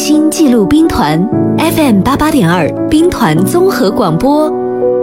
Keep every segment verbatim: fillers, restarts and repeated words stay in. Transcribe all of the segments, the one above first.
心记录兵团 F M 八八点二兵团综合广播。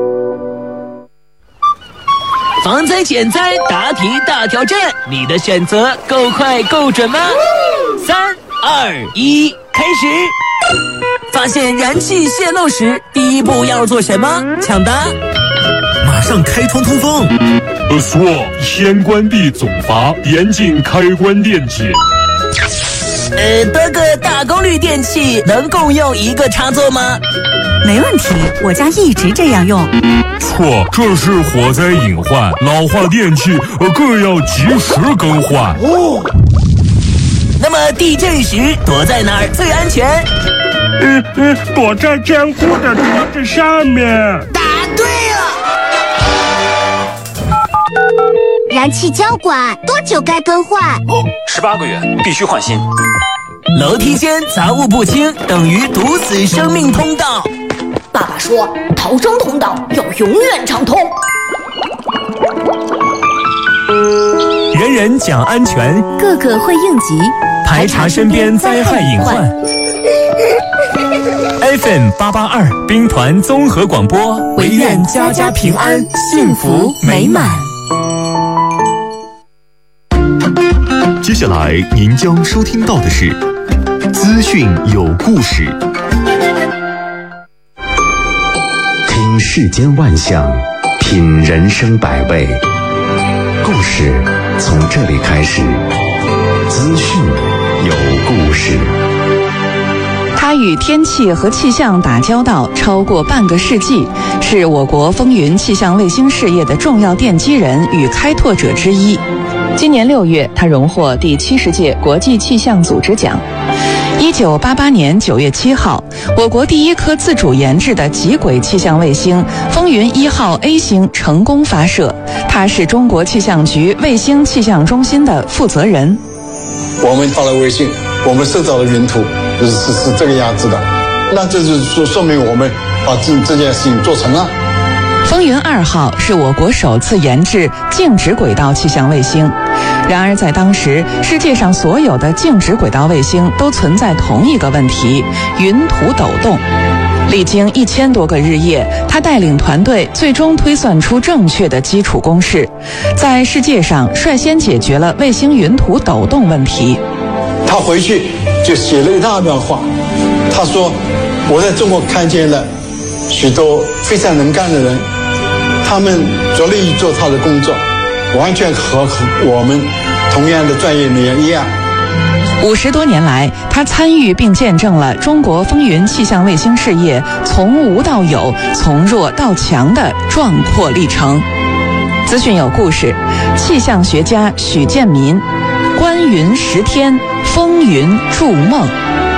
防灾减灾答题大挑战，你的选择够快够准吗？三二一，开始！发现燃气泄漏时，第一步要做什么？抢答。 马上开窗通风。 呃，说先关闭总阀，严禁开关电器。 呃，多个大功率电器能共用一个插座吗？ 没问题，我家一直这样用。 错，这是火灾隐患，老化电器呃更要及时更换。 哦。那么地震时躲在哪儿最安全？ 嗯嗯，躲在坚固的桌子上面。 答对了。 燃气交管多久该更换？ 哦，十八个月，必须换新。 楼梯间杂物不清，等于堵死生命通道。 爸爸说，逃生通道要永远畅通。 人人讲安全， 个个会应急， 排查身边灾害隐患。F M 八八二兵团综合广播，唯愿家家平安，幸福美满。 接下来您将收听到的是资讯有故事。听世间万象，品人生百味，故事从这里开始。资讯有故事。 他与天气和气象打交道超过半个世纪，是我国风云气象卫星事业的重要奠基人与开拓者之一。今年六月，他荣获第七十届国际气象组织奖。一九八八年九月七号，我国第一颗自主研制的极轨气象卫星风云一号 A 星成功发射，他是中国气象局卫星气象中心的负责人。 我们发了卫星，我们收到了云图，是是是这个样子的，那这就说说明我们把这这件事情做成了。 风云二号是我国首次研制静止轨道气象卫星，然而在当时，世界上所有的静止轨道卫星都存在同一个问题：云图抖动。历经一千多个日夜，他带领团队最终推算出正确的基础公式，在世界上率先解决了卫星云图抖动问题。 他回去就写了一大段话，他说：“我在中国看见了许多非常能干的人，他们着力于做他的工作，完全和我们同样的专业人员一样。” 五十多年来，他参与并见证了中国风云气象卫星事业从无到有、从弱到强的壮阔历程。资讯有故事，气象学家许建民，观云识天，风云筑梦。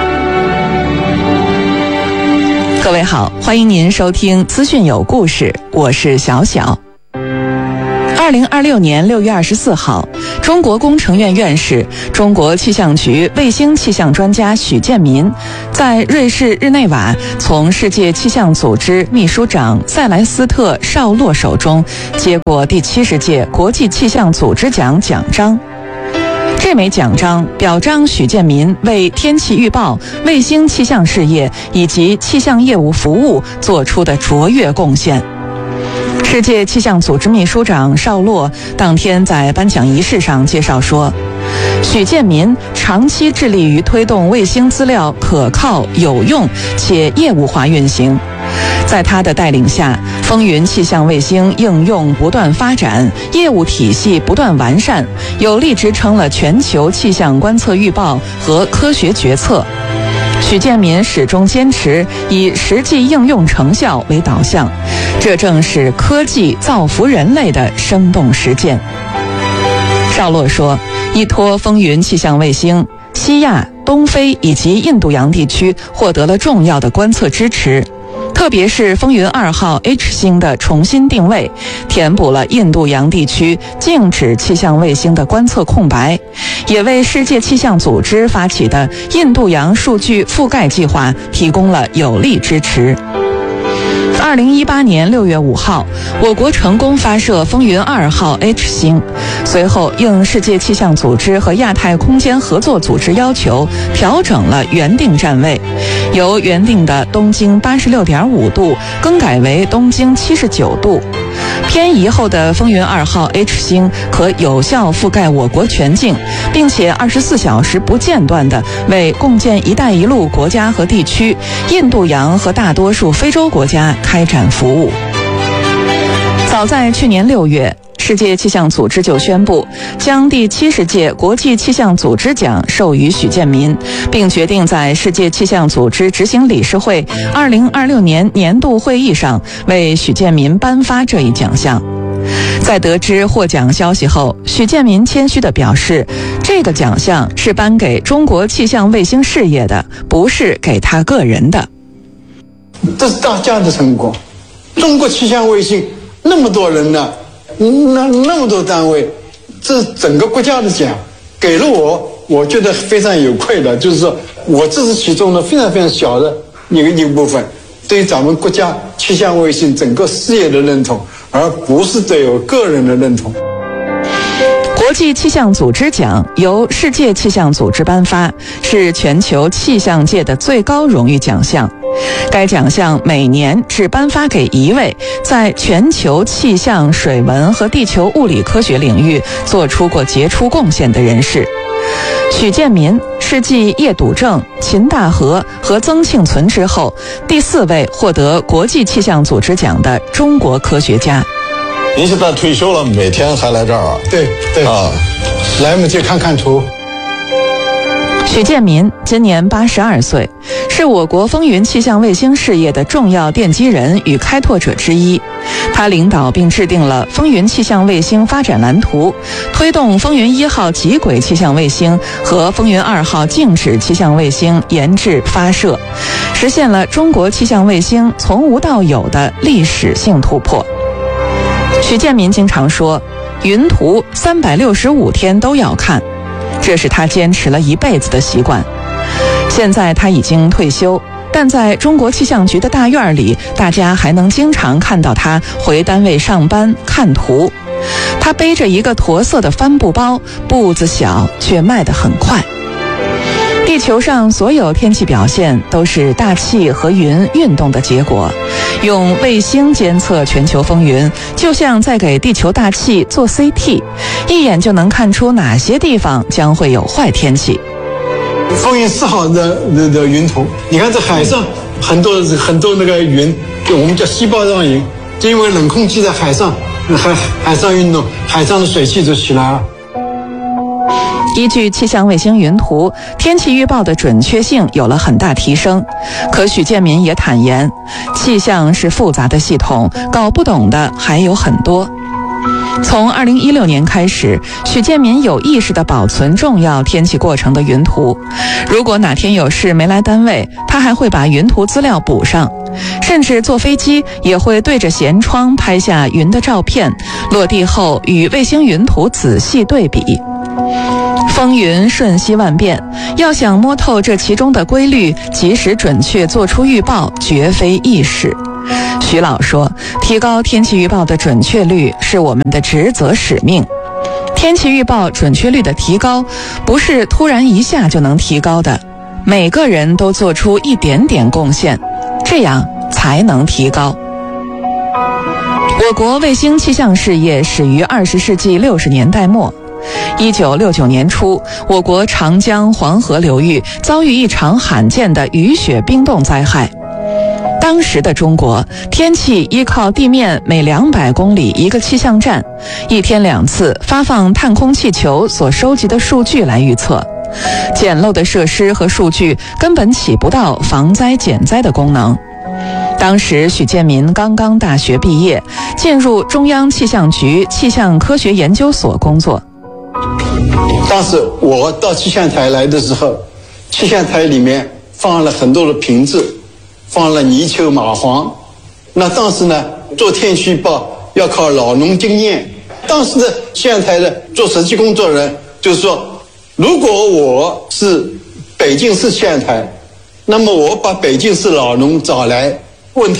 各位好，欢迎您收听资讯有故事，我是小小。二零二六年六月二十四号，中国工程院院士、中国气象局卫星气象专家许建民在瑞士日内瓦从世界气象组织秘书长塞莱斯特·绍洛手中接过第七十届国际气象组织奖奖章。这枚奖章表彰许建民为天气预报、卫星气象事业以及气象业务服务做出的卓越贡献。世界气象组织秘书长绍洛当天在颁奖仪式上介绍说，许建民长期致力于推动卫星资料可靠、有用且业务化运行。在他的带领下，风云气象卫星应用不断发展，业务体系不断完善，有力支撑了全球气象观测预报和科学决策。许建民始终坚持以实际应用成效为导向，这正是科技造福人类的生动实践。绍洛说，依托风云气象卫星，西亚、东非以及印度洋地区获得了重要的观测支持，特别是风云二号 H 星的重新定位，填补了印度洋地区静止气象卫星的观测空白，也为世界气象组织发起的印度洋数据覆盖计划提供了有力支持。 二零一八年六月五号，我国成功发射风云二号 H 星，随后应世界气象组织和亚太空间合作组织要求，调整了原定站位，由原定的东经八十六点五度更改为东经七十九度。偏移后的风云二号 H 星可有效覆盖我国全境，并且二十四小时不间断地为共建“一带一路”国家和地区、印度洋和大多数非洲国家开展服务。早在去年六月，世界气象组织就宣布将第七十届国际气象组织奖授予许建民，并决定在世界气象组织执行理事会二零二六年年度会议上为许建民颁发这一奖项。在得知获奖消息后，许建民谦虚地表示，这个奖项是颁给中国气象卫星事业的，不是给他个人的。 这是大家的成果。中国气象卫星那么多人呢，那那么多单位，这整个国家的奖给了我，我觉得非常有愧的，就是说我这是其中的非常非常小的一个一部分，对于咱们国家气象卫星整个事业的认同，而不是对我个人的认同。 国际气象组织奖由世界气象组织颁发，是全球气象界的最高荣誉奖项。该奖项每年只颁发给一位在全球气象、水文和地球物理科学领域做出过杰出贡献的人士。许建民是继叶笃正、秦大河和曾庆存之后第四位获得国际气象组织奖的中国科学家。 您现在退休了，每天还来这儿啊？ 对对啊，来我们就看看图。 许建民今年八十二岁，是我国风云气象卫星事业的重要奠基人与开拓者之一。他领导并制定了风云气象卫星发展蓝图，推动风云一号极轨气象卫星和风云二号静止气象卫星研制发射，实现了中国气象卫星从无到有的历史性突破。许建民经常说，云图三百六十五天都要看，这是他坚持了一辈子的习惯。现在他已经退休，但在中国气象局的大院里，大家还能经常看到他回单位上班看图。他背着一个驼色的帆布包，步子小却迈得很快。地球上所有天气表现都是大气和云运动的结果，用卫星监测全球风云，就像在给地球大气做 C T， 一眼就能看出哪些地方将会有坏天气。 风云四号的的的云图，你看这海上很多很多那个云，就我们叫细胞状云，就因为冷空气在海上海海上运动，海上的水汽就起来了。 依据气象卫星云图，天气预报的准确性有了很大提升。可许建民也坦言，气象是复杂的系统，搞不懂的还有很多。从二零一六年开始，许建民有意识地保存重要天气过程的云图。如果哪天有事没来单位，他还会把云图资料补上。甚至坐飞机也会对着舷窗拍下云的照片，落地后与卫星云图仔细对比。风云瞬息万变，要想摸透这其中的规律，及时准确做出预报，绝非易事。徐老说，提高天气预报的准确率是我们的职责使命。天气预报准确率的提高，不是突然一下就能提高的，每个人都做出一点点贡献，这样才能提高。我国卫星气象事业始于二十世纪六十年代末。一九六九年初，我国长江、黄河流域遭遇一场罕见的雨雪冰冻灾害。当时的中国，天气依靠地面每两百公里一个气象站，一天两次发放探空气球所收集的数据来预测。简陋的设施和数据根本起不到防灾减灾的功能。当时许建民刚刚大学毕业，进入中央气象局气象科学研究所工作。 当时我到气象台来的时候，气象台里面放了很多的瓶子，放了泥鳅、蚂蟥。那当时呢，做天气预报要靠老农经验。当时的气象台的做实际工作人就是说，如果我是北京市气象台，那么我把北京市老农找来，问他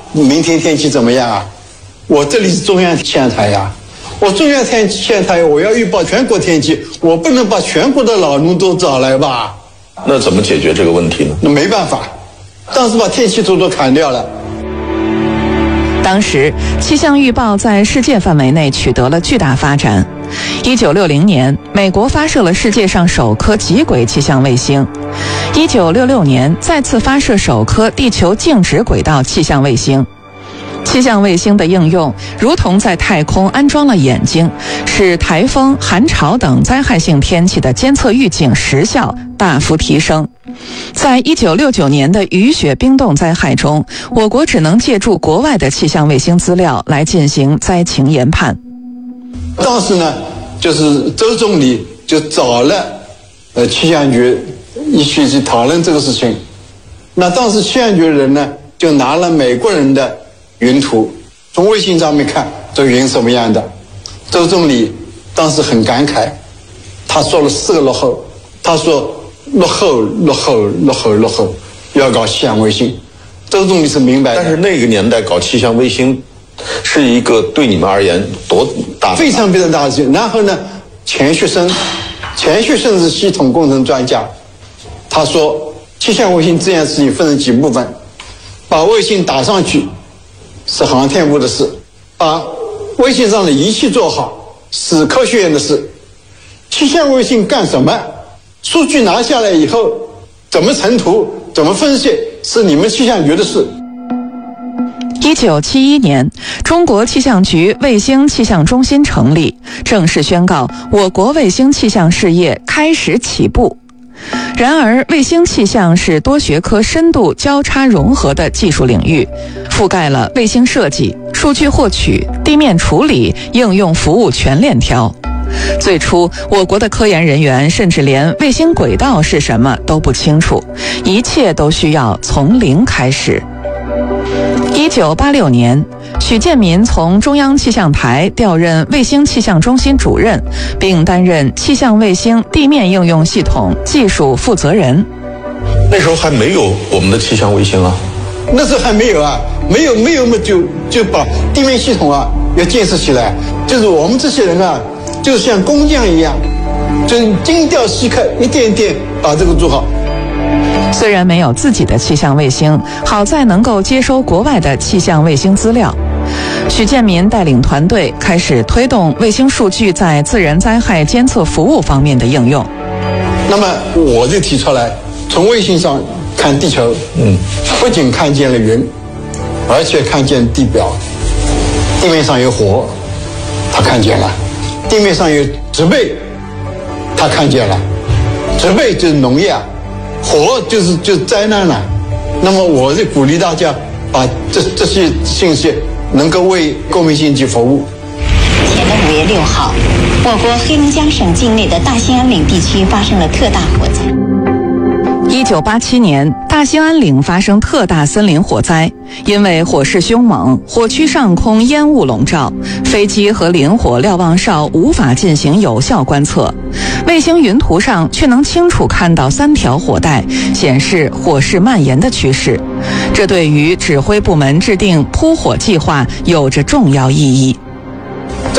明天天气怎么样啊？我这里是中央气象台呀，我中央天气象台我要预报全国天气，我不能把全国的老农都找来吧？ 那怎么解决这个问题呢？ 那没办法，当时把天气图都砍掉了。 当时气象预报在世界范围内取得了巨大发展。一九六零年，美国发射了世界上首颗极轨气象卫星。一九六六年，再次发射首颗地球静止轨道气象卫星。气象卫星的应用如同在太空安装了眼睛，使台风、寒潮等灾害性天气的监测预警时效大幅提升。在一九六九年的雨雪冰冻灾害中，我国只能借助国外的气象卫星资料来进行灾情研判。 当时呢，就是周总理就找了呃气象局一起去讨论这个事情。那当时气象局的人呢，就拿了美国人的云图，从卫星上面看这云什么样的。周总理当时很感慨，他说了四个落后，他说落后落后落后落后，要搞气象卫星。周总理是明白的， 但是那个年代搞气象卫星是一个对你们而言多大的非常非常大的事情。然后呢，钱学森，钱学森是系统工程专家，他说气象卫星这件事情分成几部分，把卫星打上去是航天部的事，把卫星上的仪器做好是科学院的事。气象卫星干什么？数据拿下来以后怎么成图怎么分析是你们气象局的事。 一九七一年，中国气象局卫星气象中心成立，正式宣告我国卫星气象事业开始起步。然而，卫星气象是多学科深度交叉融合的技术领域，覆盖了卫星设计、数据获取、地面处理、应用服务全链条。最初，我国的科研人员甚至连卫星轨道是什么都不清楚，一切都需要从零开始。一九八六年，许建民从中央气象台调任卫星气象中心主任，并担任气象卫星地面应用系统技术负责人。 那时候还没有我们的气象卫星啊， 那时候还没有啊，没有没有嘛，就就把地面系统啊要建设起来。就是我们这些人啊，就像工匠一样，就精雕细刻，一点一点把这个做好。 虽然没有自己的气象卫星，好在能够接收国外的气象卫星资料。许建民带领团队开始推动卫星数据在自然灾害监测服务方面的应用。 那么我就提出来，从卫星上看地球，嗯，不仅看见了云，而且看见地表，地面上有火，他看见了；地面上有植被，他看见了。植被就是农业啊，火就是就是灾难了。那么我就鼓励大家把这这些信息能够为公民经济服务。 前的五月六号，我国黑龙江省境内的大兴安岭地区发生了特大火灾。 一九八七年，大兴安岭发生特大森林火灾，因为火势凶猛，火区上空烟雾笼罩，飞机和林火瞭望哨无法进行有效观测，卫星云图上却能清楚看到三条火带，显示火势蔓延的趋势。这对于指挥部门制定扑火计划有着重要意义。